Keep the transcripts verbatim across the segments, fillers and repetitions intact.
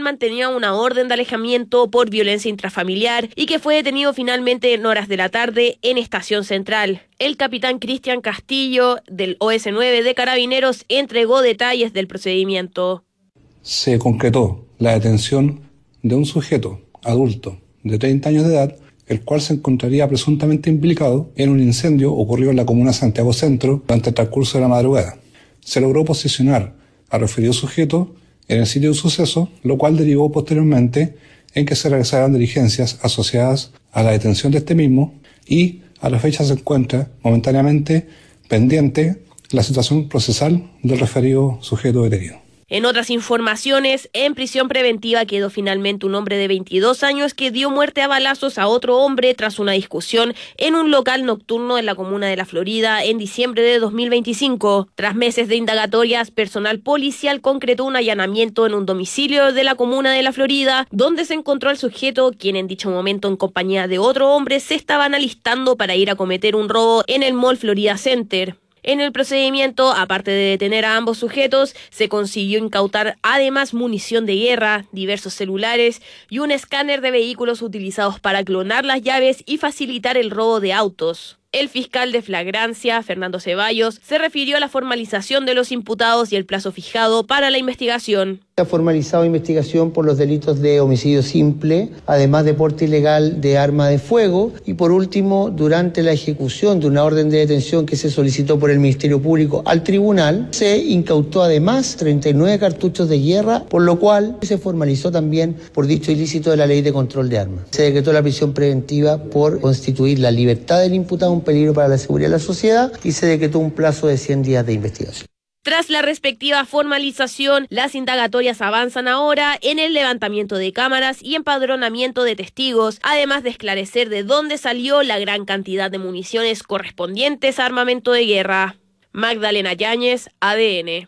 quien mantenía una orden de alejamiento por violencia intrafamiliar y que fue detenido finalmente en horas de la tarde en Estación Central. El capitán Cristian Castillo, del O S nueve de Carabineros, entregó detalles del procedimiento. Se concretó la detención de un sujeto adulto de treinta años de edad, el cual se encontraría presuntamente implicado en un incendio ocurrido en la comuna de Santiago Centro durante el transcurso de la madrugada. Se logró posicionar al referido sujeto en el sitio de suceso, lo cual derivó posteriormente en que se realizaran diligencias asociadas a la detención de este mismo, y a la fecha se encuentra momentáneamente pendiente la situación procesal del referido sujeto detenido. En otras informaciones, en prisión preventiva quedó finalmente un hombre de veintidós años que dio muerte a balazos a otro hombre tras una discusión en un local nocturno en la comuna de La Florida en diciembre de dos mil veinticinco. Tras meses de indagatorias, personal policial concretó un allanamiento en un domicilio de la comuna de La Florida, donde se encontró al sujeto, quien en dicho momento en compañía de otro hombre se estaban alistando para ir a cometer un robo en el Mall Florida Center. En el procedimiento, aparte de detener a ambos sujetos, se consiguió incautar además munición de guerra, diversos celulares y un escáner de vehículos utilizados para clonar las llaves y facilitar el robo de autos. El fiscal de flagrancia, Fernando Ceballos, se refirió a la formalización de los imputados y el plazo fijado para la investigación. Se ha formalizado investigación por los delitos de homicidio simple, además de porte ilegal de arma de fuego, y por último, durante la ejecución de una orden de detención que se solicitó por el Ministerio Público al tribunal, se incautó además treinta y nueve cartuchos de guerra, por lo cual se formalizó también por dicho ilícito de la Ley de Control de Armas. Se decretó la prisión preventiva por constituir la libertad del imputado un peligro para la seguridad de la sociedad, y se decretó un plazo de cien días de investigación. Tras la respectiva formalización, las indagatorias avanzan ahora en el levantamiento de cámaras y empadronamiento de testigos, además de esclarecer de dónde salió la gran cantidad de municiones correspondientes a armamento de guerra. Magdalena Yáñez, A D N.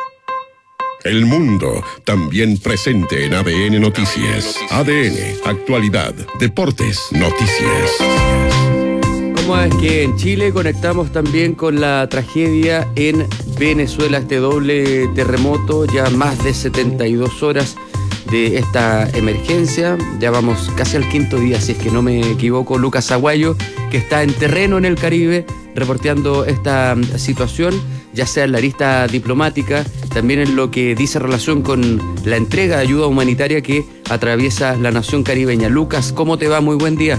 El mundo también presente en A D N Noticias. A D N, actualidad, deportes, noticias. ¿Cómo es que en Chile conectamos también con la tragedia en Venezuela, este doble terremoto, ya más de setenta y dos horas de esta emergencia? Ya vamos casi al quinto día, si es que no me equivoco. Lucas Aguayo, que está en terreno en el Caribe, reporteando esta situación, ya sea en la arista diplomática, también en lo que dice relación con la entrega de ayuda humanitaria que atraviesa la nación caribeña. Lucas, ¿cómo te va? Muy buen día.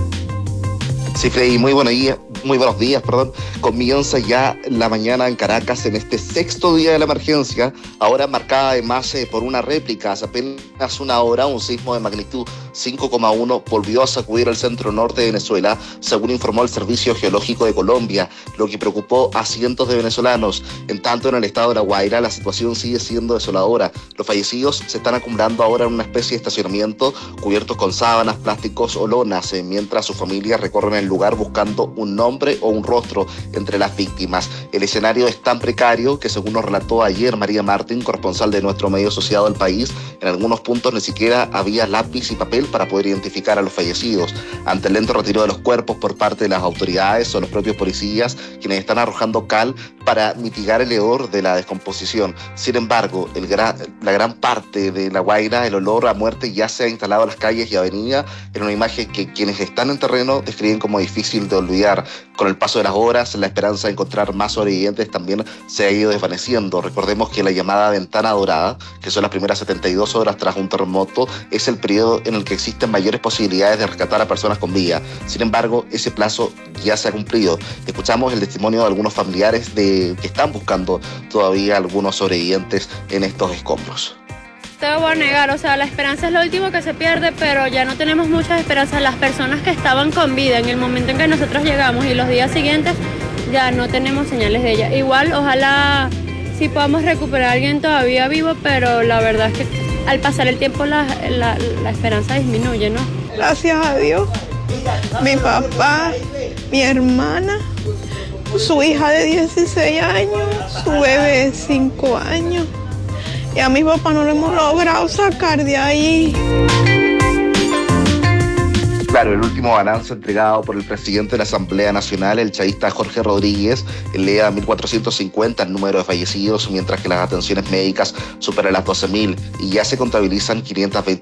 Sí, Freddy, muy buenos días, muy buenos días, perdón. Comienza ya la mañana en Caracas en este sexto día de la emergencia, ahora marcada además eh, por una réplica. Hace apenas una hora, un sismo de magnitud cinco coma uno volvió a sacudir el centro norte de Venezuela, según informó el Servicio Geológico de Colombia, lo que preocupó a cientos de venezolanos. En tanto, en el estado de La Guaira, la situación sigue siendo desoladora. Los fallecidos se están acumulando ahora en una especie de estacionamiento cubiertos con sábanas, plásticos o lonas, eh, mientras sus familias recorren el lugar buscando un nombre o un rostro entre las víctimas. El escenario es tan precario que, según nos relató ayer María Martín, corresponsal de nuestro medio asociado al país, en algunos puntos ni siquiera había lápiz y papel para poder identificar a los fallecidos. Ante el lento retiro de los cuerpos por parte de las autoridades o los propios policías, quienes están arrojando cal para mitigar el hedor de la descomposición. Sin embargo, el gran, la gran parte de La Guaira, el olor a muerte ya se ha instalado en las calles y avenidas, en una imagen que quienes están en terreno describen como difícil de olvidar. Con el paso de las horas, la esperanza de encontrar más sobrevivientes también se ha ido desvaneciendo. Recordemos que la llamada ventana dorada, que son las primeras setenta y dos horas tras un terremoto, es el periodo en el que existen mayores posibilidades de rescatar a personas con vida. Sin embargo, ese plazo ya se ha cumplido. Escuchamos el testimonio de algunos familiares de que están buscando todavía algunos sobrevivientes en estos escombros. Te voy a negar, o sea, la esperanza es lo último que se pierde, pero ya no tenemos muchas esperanzas. Las personas que estaban con vida en el momento en que nosotros llegamos y los días siguientes, ya no tenemos señales de ella. Igual, ojalá sí podamos recuperar a alguien todavía vivo, pero la verdad es que al pasar el tiempo la, la, la esperanza disminuye, ¿no? Gracias a Dios, mi papá, mi hermana, su hija de dieciséis años, su bebé de cinco años. Y a mi papá no lo hemos logrado sacar de ahí. Claro, el último balance entregado por el presidente de la Asamblea Nacional, el chaísta Jorge Rodríguez, eleva a mil cuatrocientos cincuenta el número de fallecidos, mientras que las atenciones médicas superan las doce mil y ya se contabilizan quinientas veinte